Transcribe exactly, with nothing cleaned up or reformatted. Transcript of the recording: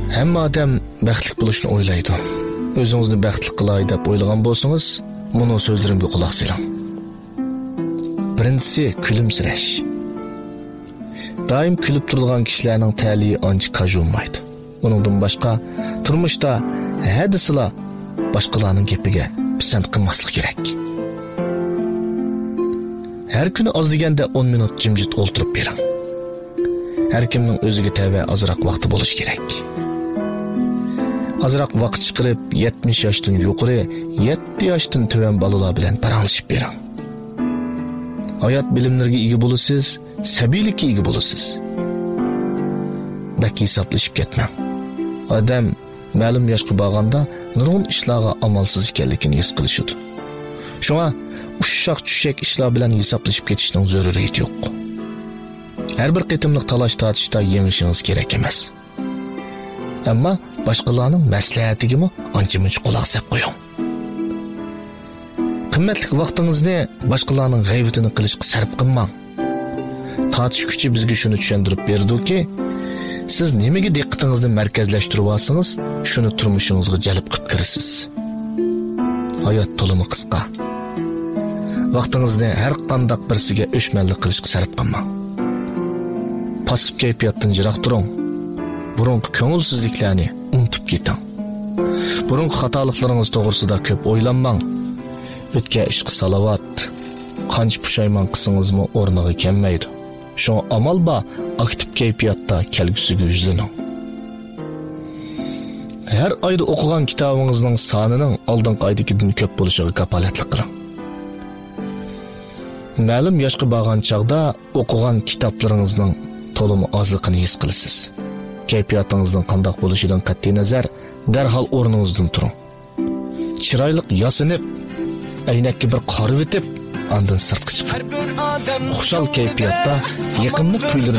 Hamma odam baxtli bo'lishni o'ylaydi. O'zingizni baxtli qilay deb o'ylagan bo'lsangiz, buni so'zlarimga quloq soling. Birinchisi kulimsirash. Doim kulib turgan kishilarning ta'liyi ancha kajunmaydi. Buningdan boshqa turmushda hadisila boshqalarning gapiga pisand qilmaslik kerak. Har kuni oz deganda o'n minut jimjit o'ltirib bering. Har kimning o'ziga tava ozroq vaqti bo'lishi kerak. Ozroq vaqt chiqarib yetmish yoshdan yuqori, yetti yoshdan tuvan bolalar bilan paranglashib bering. Hayot bilimlariga ega bo'lasiz, sabiylikka ega bo'lasiz. Bak hisoblashib ketmang. Odam ma'lum yoshga borganda nurg'un ishlarga amalsiz ekanligini his qilishadi. Shunga ushshaq-tushshak ishlar bilan hisoblashib ketishning zaruriyati yo'q. Har bir qitimliq talash tortishda yengishingiz kerak emas. Ammo boshqalarning maslahatiga ancha-muncha quloq solib qo'ying. Qimmatli vaqtingizni boshqalarning g'aybatini qilishga sarf qilmang. Tortish kuchi bizga shuni tushuntirib berdi-ki, siz nimaga diqqatingizni markazlashtirib olsangiz, shuni turmushingizga jalb qilib kirasiz. Hayot to'limi qisqa. Vaqtingizni har qanday birsiga o'shmanlik qilishga sarf qilmang. Pasib kayfiyatdan jiroq turing. Burungi ko'ngilsizliklarni unutib keting. Burungi xatoliklaringiz to'g'risida ko'p o'ylanmang. O'tgan ishqi salovat, qancha pushaymon qilsangizmi o'rniga kelmaydi. Shunga amal ba aktiv kayfiyatda kelgusiga yuzlaning. Har oyda o'qigan kitobingizning sonining oldingi oydagidan ko'p bo'lishiga kafolatlik qiling. Ma'lum yoshga borgan chaqda o'qigan kitoblaringizning to'limi ozligini his qilasiz. Kayfiyatingizning qanday bo'lishidan qat'iy nazar darhol o'rningizdan turing. Chiroyli yasinib, aynakka bir qarib o'tib, ondan sirtqa chiqing. Xushal kayfiyatda yaqinlik kuylarini